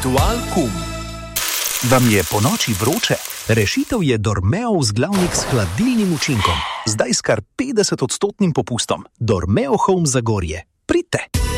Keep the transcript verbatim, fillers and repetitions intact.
Ritual kum. Vam je po noči vroče? Rešitev je Dormeo vzglavnik s hladilnim učinkom. Zdaj s kar petdeset odstotnim popustom. Dormeo Home Zagorje. Pridite!